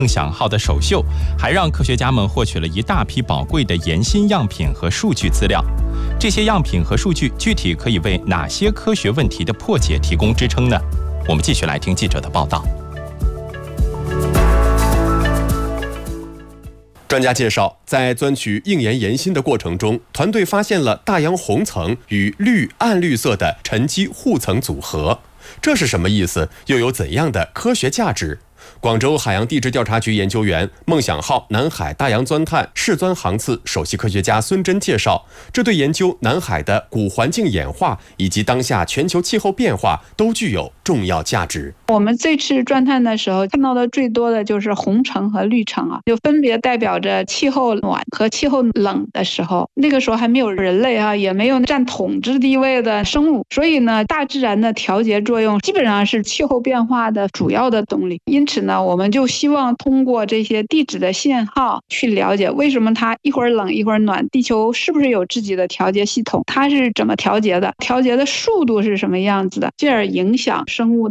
梦想号的首秀还让科学家们获取了一大批宝贵的岩心样品和数据资料。这些样品和数据具体可以为哪些科学问题的破解提供支撑呢？我们继续来听记者的报道。 专家介绍，在钻取硬岩岩心的过程中，团队发现了大洋红层与暗绿色的沉积护层组合。这是什么意思？又有怎样的科学价值？广州海洋地质调查局研究员、梦想号南海大洋钻探试钻航次首席科学家孙真介绍，这对研究南海的古环境演化以及当下全球气候变化都具有重要价值。 我们这次钻探的时候看到的最多的就是红层和绿层就分别代表着气候暖和气候冷的时候。那个时候还没有人类也没有占统治地位的生物，所以呢，大自然的调节作用基本上是气候变化的主要的动力。因此呢，我们就希望通过这些地质的信号去了解为什么它一会儿冷一会儿暖，地球是不是有自己的调节系统，它是怎么调节的，调节的速度是什么样子的，进而影响生物